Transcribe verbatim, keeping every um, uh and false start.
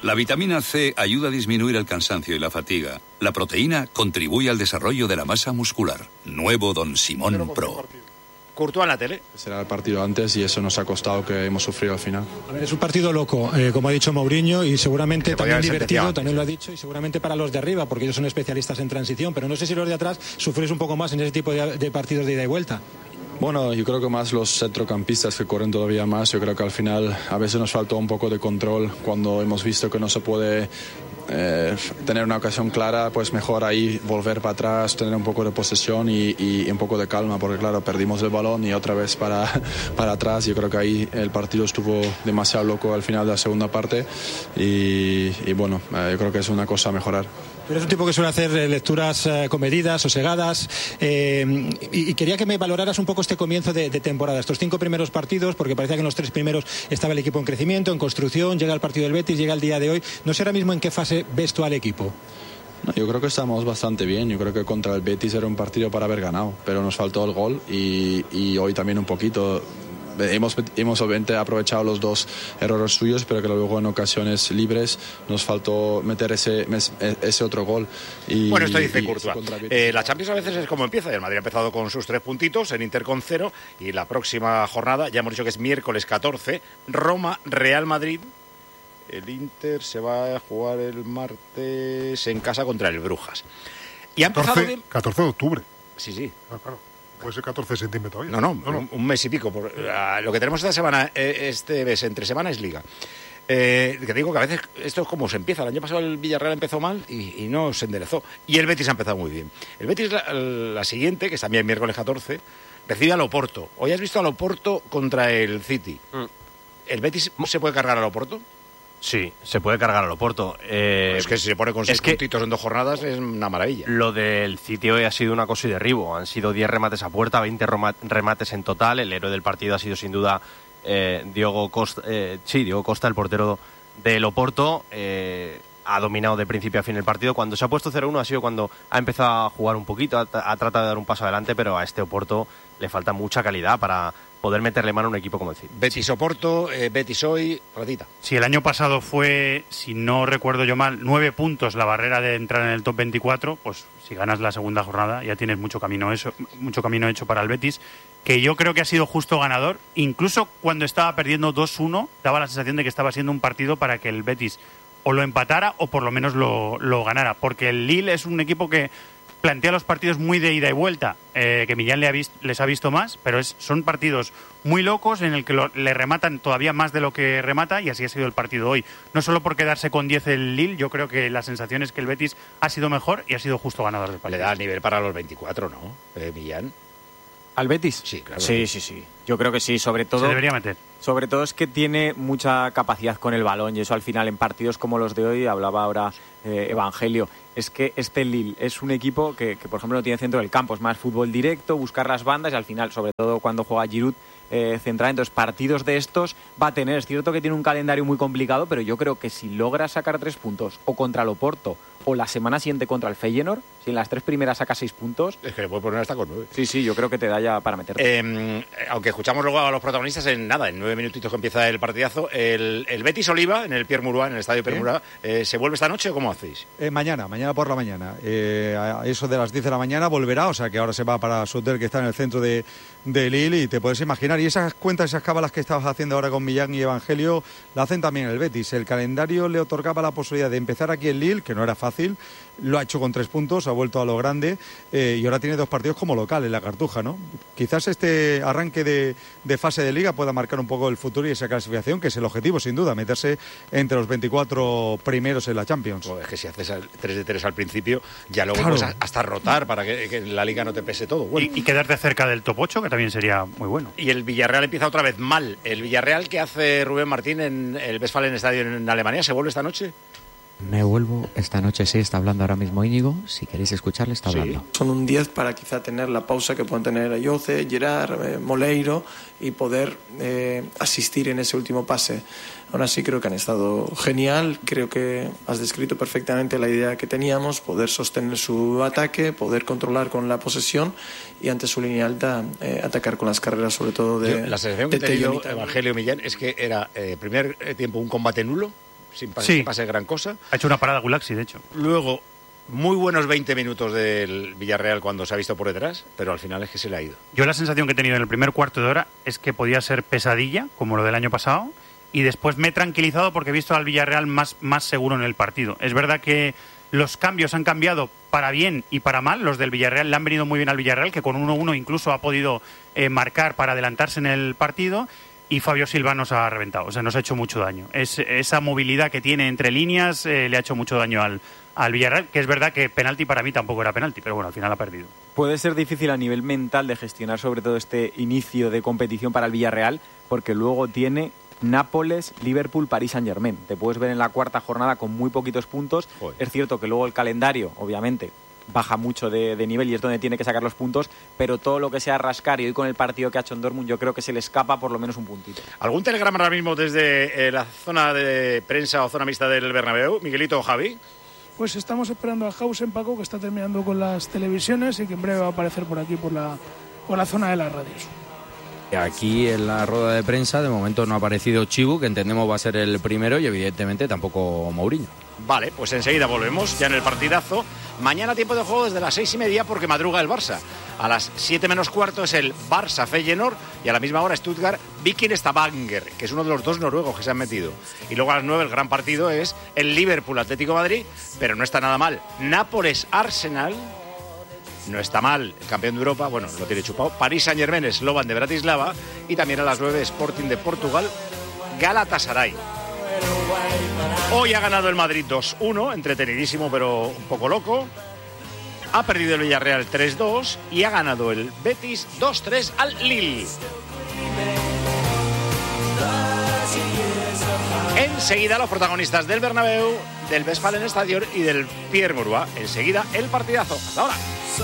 La vitamina C ayuda a disminuir el cansancio y la fatiga. La proteína contribuye al desarrollo de la masa muscular. Nuevo Don Simón Pro. Courtois en la tele. Será el partido antes y eso nos ha costado que hemos sufrido al final. A ver, es un partido loco, eh, como ha dicho Mourinho, y seguramente Se también podía haber divertido, sentenciado. también lo ha dicho, y seguramente para los de arriba, porque ellos son especialistas en transición, pero no sé si los de atrás sufrís un poco más en ese tipo de, de partidos de ida y vuelta. Bueno, yo creo que más los centrocampistas que corren todavía más. Yo creo que al final a veces nos faltó un poco de control cuando hemos visto que no se puede eh, tener una ocasión clara, pues mejor ahí volver para atrás, tener un poco de posesión y, y un poco de calma, porque claro, perdimos el balón y otra vez para, para atrás. Yo creo que ahí el partido estuvo demasiado loco al final de la segunda parte y, y bueno, eh, yo creo que es una cosa a mejorar. Pero es un tipo que suele hacer eh, lecturas eh, comedidas, sosegadas, eh, y, y quería que me valoraras un poco este comienzo de, de temporada, estos cinco primeros partidos, porque parecía que en los tres primeros estaba el equipo en crecimiento, en construcción, llega el partido del Betis, llega el día de hoy. No sé ahora mismo en qué fase ves tú al equipo. No, yo creo que estamos bastante bien. Yo creo que contra el Betis era un partido para haber ganado, pero nos faltó el gol y, y hoy también un poquito. Hemos, hemos obviamente aprovechado los dos errores suyos, pero que luego en ocasiones libres nos faltó meter ese, ese otro gol. Y, bueno, esto dice Courtois. Eh, la Champions a veces es como empieza. El Madrid ha empezado con sus tres puntitos, el Inter con cero, y la próxima jornada, ya hemos dicho que es miércoles catorce, Roma-Real Madrid. El Inter se va a jugar el martes en casa contra el Brujas. Y ha empezado catorce, bien... catorce de octubre. Sí, sí. Ah, claro. Puede ser catorce de septiembre todavía. No, no, no, no. Un, un mes y pico. Por, uh, lo que tenemos esta semana, eh, este mes, entre semana, es Liga. Eh, que digo que a veces esto es como se empieza. El año pasado el Villarreal empezó mal y, y no se enderezó. Y el Betis ha empezado muy bien. El Betis, la, la siguiente, que es también miércoles catorce, recibe al Oporto. Hoy has visto al Oporto contra el City. Mm. ¿El Betis se puede cargar al Oporto? Sí, se puede cargar al Oporto. Eh, es que si se pone con seis puntitos en dos jornadas es una maravilla. Lo del City hoy ha sido una cosa y derribo. Han sido diez remates a puerta, veinte remates en total. El héroe del partido ha sido sin duda eh, Diogo Costa, eh, sí, Diogo Costa, el portero del Oporto. Eh, ha dominado de principio a fin el partido. Cuando se ha puesto cero uno ha sido cuando ha empezado a jugar un poquito, ha, ha tratado de dar un paso adelante, pero a este Oporto le falta mucha calidad para poder meterle mano a un equipo como el City. Betis Oporto, eh, Betis hoy, Radita. Sí, el año pasado fue, si no recuerdo yo mal, nueve puntos la barrera de entrar en el top veinticuatro, pues si ganas la segunda jornada ya tienes mucho camino, eso, mucho camino hecho para el Betis, que yo creo que ha sido justo ganador. Incluso cuando estaba perdiendo dos uno, daba la sensación de que estaba siendo un partido para que el Betis o lo empatara o por lo menos lo, lo ganara, porque el Lille es un equipo que plantea los partidos muy de ida y vuelta, eh, que Millán le ha vist, les ha visto más, pero es, son partidos muy locos en el que lo, le rematan todavía más de lo que remata, y así ha sido el partido hoy. No solo por quedarse con diez el Lille, yo creo que la sensación es que el Betis ha sido mejor y ha sido justo ganador del partido. Le da el nivel para los veinticuatro, ¿no, eh, Millán? ¿Al Betis? Sí, claro. Sí, sí, sí. Yo creo que sí, sobre todo... Se debería meter. Sobre todo es que tiene mucha capacidad con el balón, y eso al final en partidos como los de hoy, hablaba ahora eh, Evangelio, es que este Lille es un equipo que, que, por ejemplo, no tiene centro del campo, es más fútbol directo, buscar las bandas, y al final, sobre todo cuando juega Giroud, eh, centrado. Entonces, partidos de estos va a tener. Es cierto que tiene un calendario muy complicado, pero yo creo que si logra sacar tres puntos, o contra el Oporto, o la semana siguiente contra el Feyenoord, si en las tres primeras saca seis puntos... Es que le puede poner hasta con nueve. Sí, sí, yo creo que te da ya para meter. Eh, aunque escuchamos luego a los protagonistas en nada, en nueve minutitos que empieza el partidazo, el, el Betis Oliva, en el Pierre Mauroy, en el estadio Pierre Mauroy, eh, ¿se vuelve esta noche o cómo hacéis? Eh, mañana, mañana por la mañana. Eh, a eso de las diez de la mañana volverá, o sea que ahora se va para su hotel que está en el centro de, de Lille, y te puedes imaginar. Y esas cuentas, esas cábalas que estabas haciendo ahora con Millán y Evangelio, la hacen también el Betis. El calendario le otorgaba la posibilidad de empezar aquí en Lille, que no era fácil. Lo ha hecho con tres puntos, ha vuelto a lo grande, eh, y ahora tiene dos partidos como local en la Cartuja, ¿no? Quizás este arranque de, de fase de Liga pueda marcar un poco el futuro y esa clasificación, que es el objetivo, sin duda, meterse entre los veinticuatro primeros en la Champions. Oh, es que si haces tres de tres al principio, ya luego claro. puedes hasta rotar para que, que la Liga no te pese todo. Bueno. Y, y quedarte cerca del top ocho, que también sería muy bueno. Y el Villarreal empieza otra vez mal. El Villarreal que hace Rubén Martín en el Westfalen Stadion en Alemania, ¿se vuelve esta noche? Me vuelvo esta noche, sí, está hablando ahora mismo Íñigo, si queréis escucharle está hablando. Sí. Son un diez para quizá tener la pausa que pueden tener Ayoce, Gerard, eh, Moleiro, y poder eh, asistir en ese último pase. Aún así creo que han estado genial, creo que has descrito perfectamente la idea que teníamos, poder sostener su ataque, poder controlar con la posesión y ante su línea alta eh, atacar con las carreras, sobre todo de... Yo, la sensación de que he tenido Evangelio Millán es que era eh, primer tiempo un combate nulo, sin pas- Sí. que pase gran cosa. Ha hecho una parada Gulaxi, de hecho. Luego, muy buenos veinte minutos del Villarreal cuando se ha visto por detrás, pero al final es que se le ha ido. Yo la sensación que he tenido en el primer cuarto de hora es que podía ser pesadilla, como lo del año pasado, y después me he tranquilizado porque he visto al Villarreal más, más seguro en el partido. Es verdad que los cambios han cambiado para bien y para mal. Los del Villarreal le han venido muy bien al Villarreal, que con uno uno incluso ha podido eh, marcar para adelantarse en el partido, y Fabio Silva nos ha reventado, o sea, nos ha hecho mucho daño. Es, esa movilidad que tiene entre líneas eh, le ha hecho mucho daño al, al Villarreal, que es verdad que penalti para mí tampoco era penalti, pero bueno, al final ha perdido. Puede ser difícil a nivel mental de gestionar sobre todo este inicio de competición para el Villarreal, porque luego tiene Nápoles, Liverpool, París Saint-Germain. Te puedes ver en la cuarta jornada con muy poquitos puntos. Joder. Es cierto que luego el calendario, obviamente, baja mucho de, de nivel y es donde tiene que sacar los puntos, pero todo lo que sea rascar, y hoy con el partido que ha hecho en Dortmund, yo creo que se le escapa por lo menos un puntito. ¿Algún telegrama ahora mismo desde eh, la zona de prensa o zona mixta del Bernabéu? Miguelito o Javi. Pues estamos esperando a Hausen, Paco, que está terminando con las televisiones y que en breve va a aparecer por aquí, por la, por la zona de las radios. Aquí en la rueda de prensa de momento no ha aparecido Chibu, que entendemos va a ser el primero, y evidentemente tampoco Mourinho. Vale, pues enseguida volvemos ya en el partidazo. Mañana tiempo de juego desde las seis y media porque madruga el Barça. A las siete menos cuarto es el Barça Feyenoord y a la misma hora Stuttgart Viking Stavanger, que es uno de los dos noruegos que se han metido. Y luego a las nueve el gran partido es el Liverpool Atlético de Madrid, pero no está nada mal. Nápoles Arsenal. No está mal, el campeón de Europa, bueno, lo tiene chupado. París Saint-Germain, Slovan de Bratislava. Y también a las nueve, Sporting de Portugal, Galatasaray. Hoy ha ganado el Madrid dos uno, entretenidísimo pero un poco loco. Ha perdido el Villarreal tres dos y ha ganado el Betis dos tres al Lille. Enseguida los protagonistas del Bernabéu, del Westfalen Stadion y del Pierre Mauroy. Enseguida el partidazo. Hasta ahora.